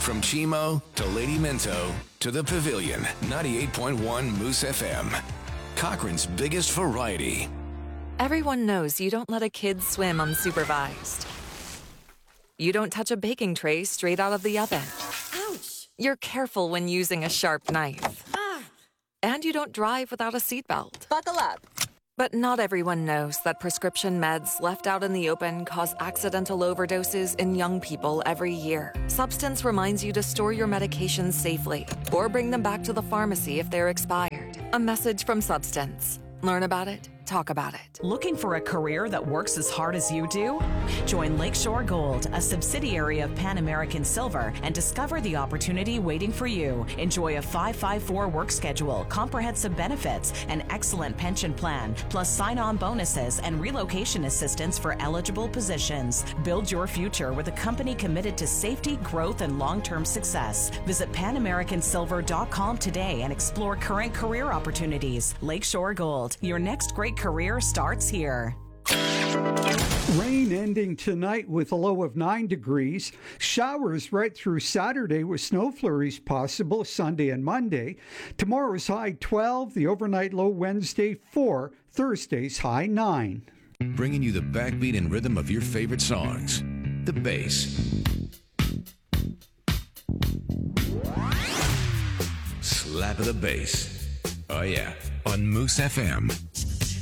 From Chimo to Lady Minto to the Pavilion, 98.1 Moose FM. Cochrane's biggest variety. Everyone knows you don't let a kid swim unsupervised. You don't touch a baking tray straight out of the oven. Ouch! You're careful when using a sharp knife. And you don't drive without a seatbelt. Buckle up. But not everyone knows that prescription meds left out in the open cause accidental overdoses in young people every year. Substance reminds you to store your medications safely or bring them back to the pharmacy if they're expired. A message from Substance. Learn about it. Talk about it. Looking for a career that works as hard as you do? Join Lakeshore Gold, a subsidiary of Pan American Silver, and discover the opportunity waiting for you. Enjoy a 5-5-4 work schedule, comprehensive benefits, an excellent pension plan, plus sign-on bonuses and relocation assistance for eligible positions. Build your future with a company committed to safety, growth, and long-term success. Visit PanAmericanSilver.com today and explore current career opportunities. Lakeshore Gold, your next great career starts here. Rain ending tonight with a low of 9 degrees. Showers right through Saturday with snow flurries possible Sunday and Monday. Tomorrow's high 12, the overnight low Wednesday 4, Thursday's high 9. Bringing you the backbeat and rhythm of your favorite songs. The bass. Slap of the bass. Oh yeah, on Moose FM.